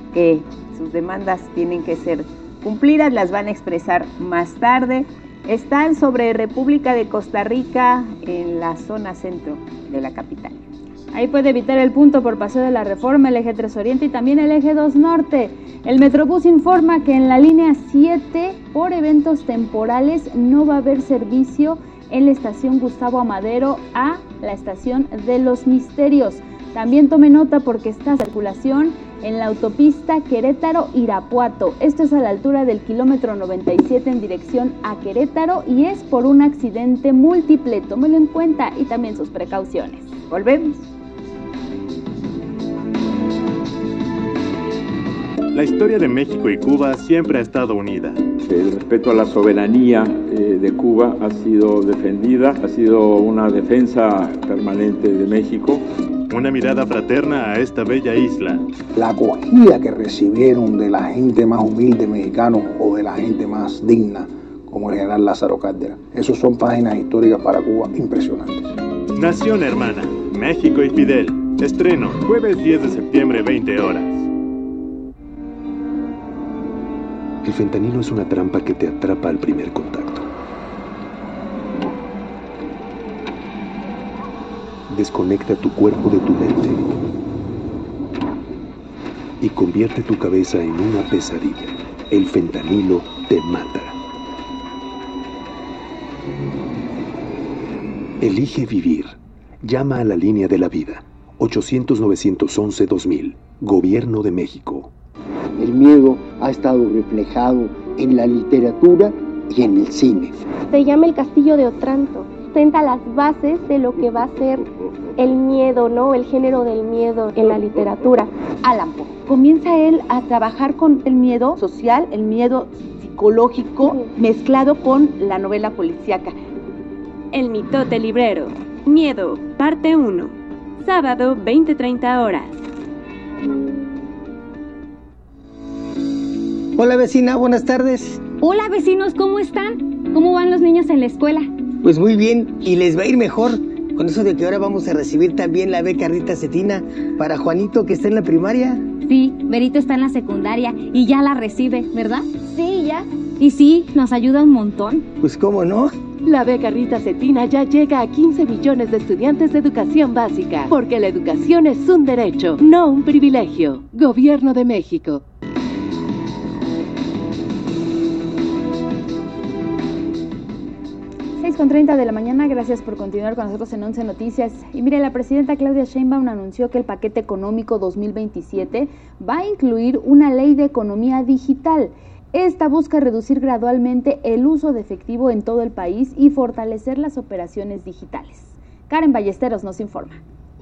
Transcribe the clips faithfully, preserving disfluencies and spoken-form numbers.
que sus demandas tienen que ser cumplidas, las van a expresar más tarde. Están sobre República de Costa Rica en la zona centro de la capital. Ahí puede evitar el punto por Paseo de la Reforma, el eje tres Oriente y también el eje dos Norte. El Metrobús informa que en la línea siete, por eventos temporales, no va a haber servicio en la estación Gustavo Amadero a la estación de Los Misterios. También tome nota porque está circulación en la autopista Querétaro-Irapuato. Esto es a la altura del kilómetro noventa y siete en dirección a Querétaro y es por un accidente múltiple. Tómelo en cuenta y también sus precauciones. Volvemos. La historia de México y Cuba siempre ha estado unida. El respeto a la soberanía eh, de Cuba ha sido defendida, ha sido una defensa permanente de México. Una mirada fraterna a esta bella isla. La acogida que recibieron de la gente más humilde mexicana o de la gente más digna, como el general Lázaro Cárdenas. Esas son páginas históricas para Cuba impresionantes. Nación Hermana, México y Fidel. Estreno, jueves diez de septiembre, veinte horas. El fentanilo es una trampa que te atrapa al primer contacto. Desconecta tu cuerpo de tu mente y convierte tu cabeza en una pesadilla. El fentanilo te mata. Elige vivir. Llama a la línea de la vida. ochocientos, novecientos once, dos mil. Gobierno de México. El miedo ha estado reflejado en la literatura y en el cine. Se llama El Castillo de Otranto. Senta las bases de lo que va a ser el miedo, ¿no? El género del miedo en la literatura. Allan Poe. Comienza él a trabajar con el miedo social, el miedo psicológico, uh-huh. mezclado con la novela policíaca. El mitote librero. Miedo, parte uno. Sábado, veinte treinta horas. Hola vecina, buenas tardes. Hola vecinos, ¿cómo están? ¿Cómo van los niños en la escuela? Pues muy bien, y les va a ir mejor con eso de que ahora vamos a recibir también la beca Rita Cetina para Juanito, que está en la primaria. Sí, Berito está en la secundaria y ya la recibe, ¿verdad? Sí, ya. Y sí, nos ayuda un montón. Pues cómo no. La beca Rita Cetina ya llega a quince millones de estudiantes de educación básica, porque la educación es un derecho, no un privilegio. Gobierno de México. seis con treinta de la mañana, gracias por continuar con nosotros en once Noticias. Y mire, la presidenta Claudia Sheinbaum anunció que el paquete económico dos mil veintisiete va a incluir una ley de economía digital. Esta busca reducir gradualmente el uso de efectivo en todo el país y fortalecer las operaciones digitales. Karen Ballesteros nos informa.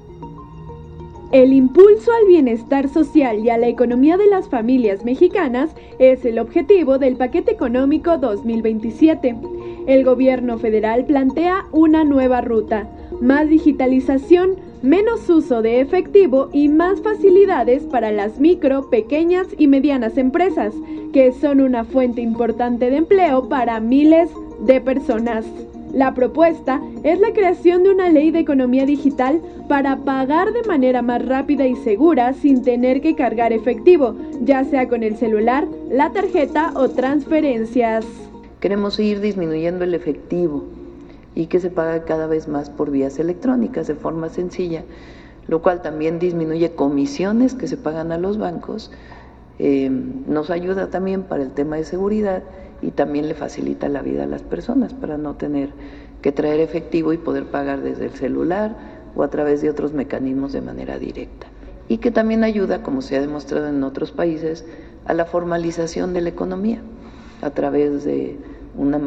El impulso al bienestar social y a la economía de las familias mexicanas es el objetivo del paquete económico dos mil veintisiete. El gobierno federal plantea una nueva ruta, más digitalización, menos uso de efectivo y más facilidades para las micro, pequeñas y medianas empresas, que son una fuente importante de empleo para miles de personas. La propuesta es la creación de una ley de economía digital para pagar de manera más rápida y segura sin tener que cargar efectivo, ya sea con el celular, la tarjeta o transferencias. Queremos ir disminuyendo el efectivo y que se paga cada vez más por vías electrónicas de forma sencilla, lo cual también disminuye comisiones que se pagan a los bancos, eh, nos ayuda también para el tema de seguridad y también le facilita la vida a las personas para no tener que traer efectivo y poder pagar desde el celular o a través de otros mecanismos de manera directa. Y que también ayuda, como se ha demostrado en otros países, a la formalización de la economía a través de una